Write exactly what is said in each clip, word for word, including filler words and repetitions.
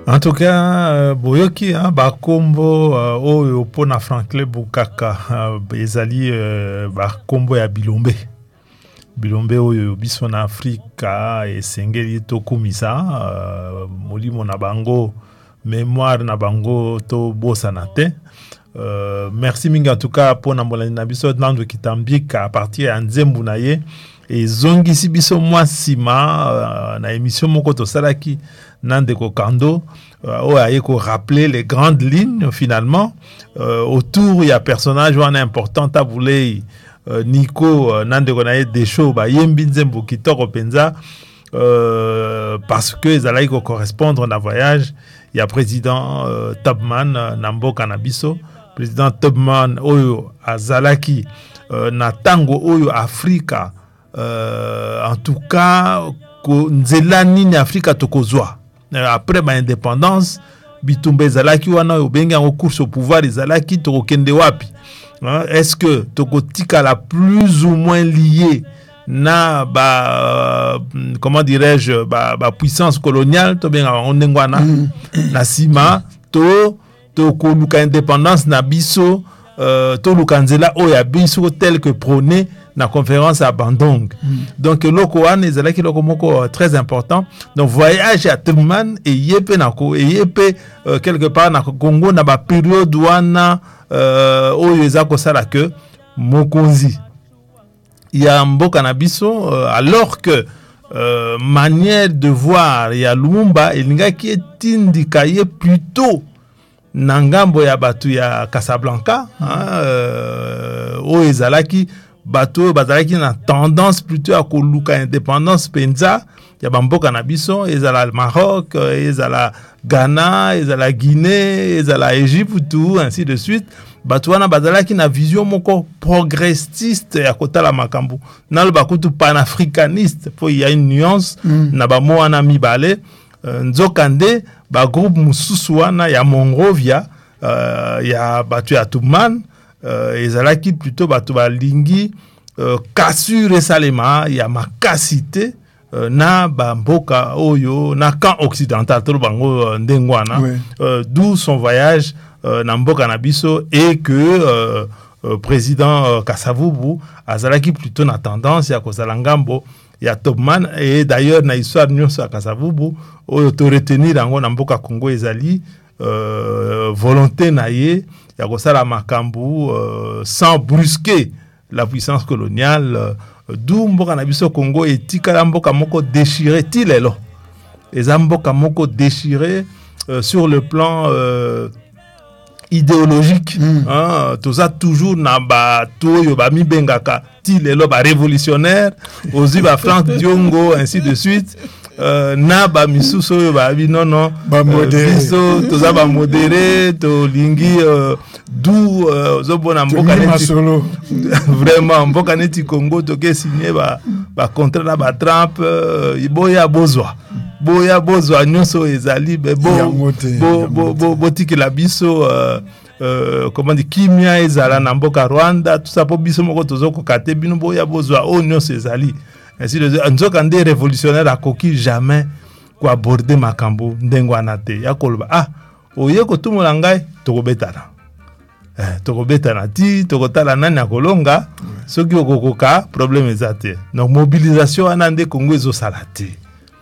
En tout cas, euh, boyoki hein, bakombo euh, oyo pona Franklin Bukaka euh, ezali euh, bakombo ya bilombe. Bilombe oyo biso na Afrika esengeli tokumisa euh, molimo na bango mémoire na bango to bosa na te. Euh, merci mingi en tout cas pona molani na biso nando kitambika à partir ya nzembu na ye et zongisi biso mwa sima euh, na émission moko to salaki Nandeko Kando, euh, a rappeler les grandes lignes finalement. Euh, autour, il y a un personnage important, Taboulé, euh, Nico, euh, Nandeko Naye Desho, Yembinzembo Kitoko Penza, euh, parce que ils allaient correspondre dans voyage. Il y a président euh, Tubman, euh, Nambo Kanabiso, président Tubman, Oyo, Azalaki, euh, Natango, Oyo, Afrika, euh, en tout cas, Nzelani ni Afrika Tokozwa. Après ma indépendance bitumba ezalaki wana obengi en course au pouvoir ezalaki tokokende wapi est-ce que tokotika la plus ou moins lié na ba euh, comment dirais-je ba, ba puissance coloniale to benga ondengwana mm. na sima to tokoluka indépendance na biso euh, to lukanzela oya biso tel que prôné la conférence à Bandung. Mm. Donc, loko wan ezalaki loko moko très important. Donc, voyage à Truman et yepe nako et yepe euh, quelque part na Congo na ba période wana euh, oyo ezako sala que mokonzi. Il y a mboka na biso euh, alors que euh, manière de voir ya Lumumba elingaki etindika ye plutôt na ngambo ya batu ya Casablanca hein, euh, oyo ezalaki bateau bazalaki na tendance plutôt à koluka indépendance penza ya bamboka na biso ezala Maroc ezala Ghana ezala Guinée ezala Égypte tout ainsi de suite bato wana bazalaki na vision moko progressiste ya kotala makambo nalo bakutu panafricaniste po il y a une nuance mm. na ba mo wana mibale uh, nzokande ba groupe mususu wana ya Monrovia uh, ya bato ya Tuman Euh, ezalaki plutôt bato balingi euh, kasure salema ya makasite euh, na bamboka oyo na camp occidental to bango ndengwana oui. euh, d'où son voyage euh, na mboka na biso et que euh, euh, président euh, Kasavubu azalaki plutôt na tendance ya kozala ngambo ya Topman et d'ailleurs na histoire nyonso ya Kasavubu oyo to retenir yango na mboka Congo ezali euh, volonté na ye ya kosala makambu euh, sans brusquer la puissance coloniale euh, d'où mboka na biso Congo etikala mboka moko déchiré ti lelo eza mboka moko déchiré euh, sur le plan euh, idéologique mm. hein, tout ça toujours na ba toyo ba mibengaka ti lelo ba révolutionnaire ozi ba Frank Diongo ainsi de suite. Euh, na ba misuso yo ba bi non non ba modéré biso to za ba modéré to lingi euh, d'où euh, zo bona mboka neti vraiment mboka neti Congo to ke signé ba ba contrat na ba Trump euh, boya bozwa boya bozwa nyonso ezali be bo bo bo bo, bo tiki la biso euh, euh, comment dire kimia ezala na mboka Rwanda tout ça po biso moko tozo ko kate bino boya bozwa o nyonso ezali. Ainsi de suite. Nzokande révolutionnaire a coquille jamais quoi aborder makambo ndengwana te ya kolba ah oye ko tumola ngai tokobetana eh tokobetana ti tokotala nani akolonga soki okokoka problème ezate donc mobilisation wana nde Congo ezosala te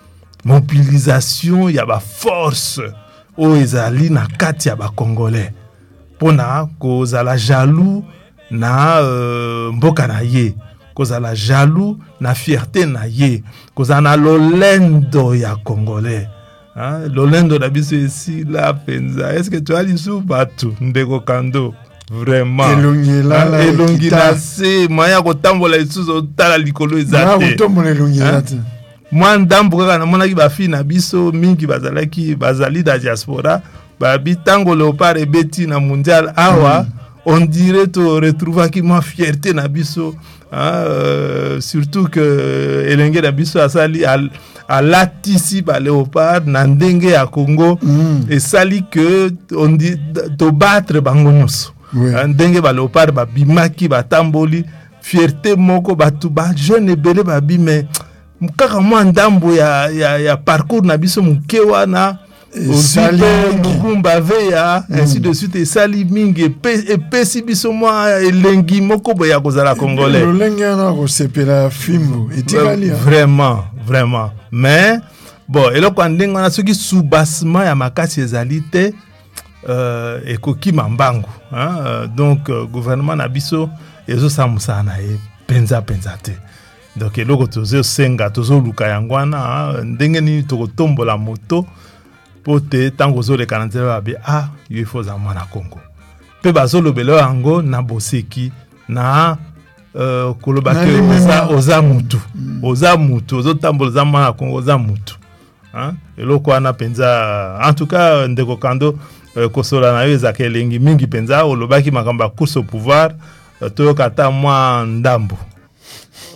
mobilisation ya ba force o ezali na kati ya ba congolais pona kozala jaloux na euh, mboka na ye kozala jaloux na fierté na ye kozana lolendo ya congolais hein lolendo na biso ici la penza est-ce que tu as lisu batu ndeko Kando vraiment elongila la elongila se maya kotambola isuzo tala likolo ezate na kotombola elongila te moi ndambo kaka na monaki ba fi na biso mingi bazalaki bazali da diaspora ba bitango Léopard ebeti na mondial awa mm. on dirait to retrouver qui ma fierté na biso hein, euh, surtout que elenge na biso asali al à latisi ba Léopard na ndenge ya Congo mm. et sali que on dit to battre bango nyonso oui. Ndenge ba Léopard ba bimaki ba tamboli fierté moko batu ba jeune ebele ba bime kaka mwa ndambo ya ya ya parcours na biso muke wana Aussitôt Lugumba veya ainsi de suite et sali mingi et pesi biso mwa elengi moko boya kozala congolais. Lolenga ko sepela fimbo etikali. Vraiment, vraiment. Mais bon, eloko ndenga na soki soubassement ya makasi ezali te euh ekoki mambangu, hein. Donc euh, gouvernement na biso ezo samusa na e penza penza te. Donc eloko tozo senga tozo luka yangwana ndenge ni tokotombola moto pote tango zo le kananzela babe ah yo faut za mwana Congo. Pe bazolo belo yango na boseki na euh kolobake oza oza mutu. Oza mutu ozo tambola za mwana Congo oza mutu. Hein? Eloko ana penza en tout cas ndeko kando euh, kosola na yo za kelengi mingi penza olobaki makamba course au pouvoir uh, to kata mwa ndambo